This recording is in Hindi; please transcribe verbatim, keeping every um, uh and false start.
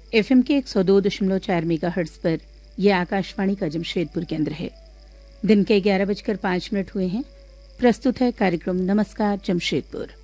एफएम के एक सौ दो दशमलव चार मेगाहर्ट्ज पर यह आकाशवाणी का जमशेदपुर केंद्र है। दिन के ग्यारह बजकर पांच मिनट हुए हैं। प्रस्तुत है कार्यक्रम नमस्कार जमशेदपुर।